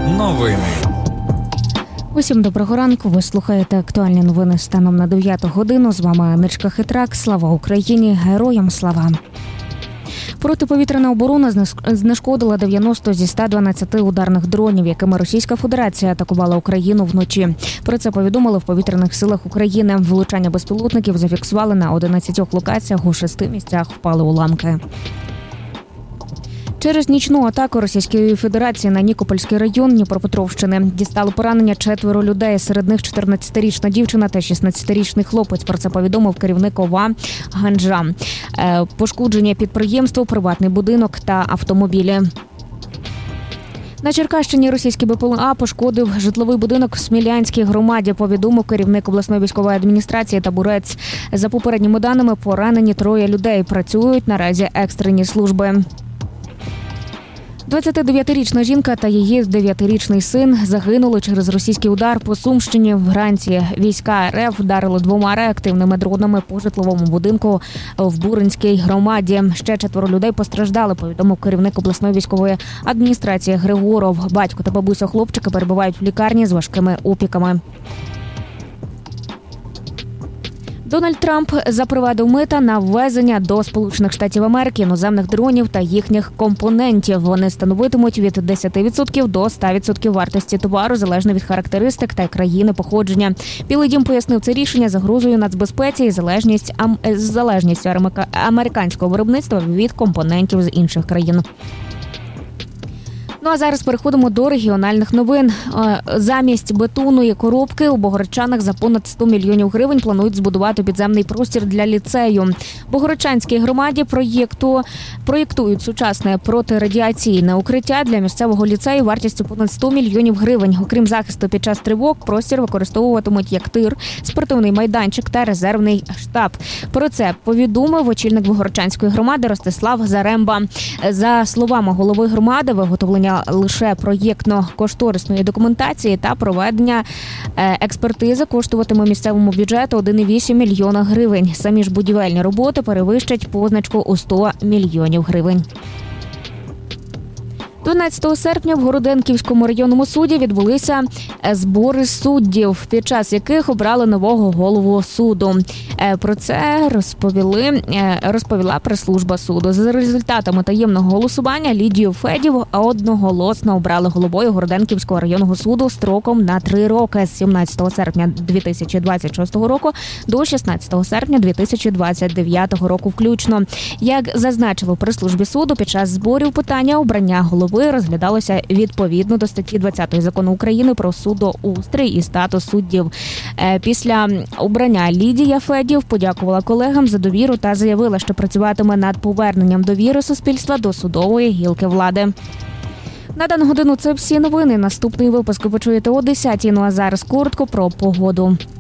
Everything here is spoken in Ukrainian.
Новини. Усім доброго ранку. Ви слухаєте актуальні новини станом на 9 годину. З вами Анечка Хитрак. Слава Україні! Героям слава! Протиповітряна оборона знешкодила 90 зі 112 ударних дронів, якими Російська Федерація атакувала Україну вночі. Про це повідомили в повітряних силах України. Влучання безпілотників зафіксували на 11 локаціях, у 6 місцях впали уламки. Через нічну атаку Російської Федерації на Нікопольський район Дніпропетровщини дістали поранення 4 людей. Серед них 14-річна дівчина та 16-річний хлопець. Про це повідомив керівник ОВА Ганджа. Пошкодження підприємство, приватний будинок та автомобілі. На Черкащині російський БПЛА пошкодив житловий будинок в Смілянській громаді, повідомив керівник обласної військової адміністрації Табурець. За попередніми даними, поранені 3 людей. Працюють наразі екстрені служби. 29-річна жінка та її 9-річний син загинули через російський удар по Сумщині. Вранці війська РФ вдарили 2 реактивними дронами по житловому будинку в Буринській громаді. Ще 4 людей постраждали, повідомив керівник обласної військової адміністрації Григоров. Батько та бабуся хлопчика перебувають в лікарні з важкими опіками. Дональд Трамп запровадив мита на ввезення до Сполучених Штатів Америки іноземних дронів та їхніх компонентів. Вони становитимуть від 10% до 100% вартості товару, залежно від характеристик та країни походження. Білий дім пояснив це рішення загрозою нацбезпеці і залежністю американського виробництва від компонентів з інших країн. Ну а зараз переходимо до регіональних новин. Замість бетонної коробки у Богородчанах за понад 100 мільйонів гривень планують збудувати підземний простір для ліцею. В Богородчанській громаді проєктують сучасне протирадіаційне укриття для місцевого ліцею вартістю понад 100 мільйонів гривень. Окрім захисту під час тривог, простір використовуватимуть як тир, спортивний майданчик та резервний штаб. Про це повідомив очільник Богородчанської громади Ростислав Заремба. За словами голови громади, виготовлення лише проєктно-кошторисної документації та проведення експертизи коштуватиме місцевому бюджету 1,8 мільйона гривень. Самі ж будівельні роботи перевищать позначку у 100 мільйонів гривень. 12 серпня в Городенківському районному суді відбулися збори суддів, під час яких обрали нового голову суду. Про це розповіла прес-служба суду. За результатами таємного голосування Лідію Федів одноголосно обрали головою Городенківського районного суду строком на 3 роки з 17 серпня 2026 року до 16 серпня 2029 року включно. Як зазначили в прес-службі суду, під час зборів питання обрання голови розглядалося відповідно до статті 20 Закону України про судоустрій і статус суддів. Після обрання Лідія Федів подякувала колегам за довіру та заявила, що працюватиме над поверненням довіри суспільства до судової гілки влади. На дану годину це всі новини. Наступний випуск ви почуєте о 10-й. Ну а зараз коротко про погоду.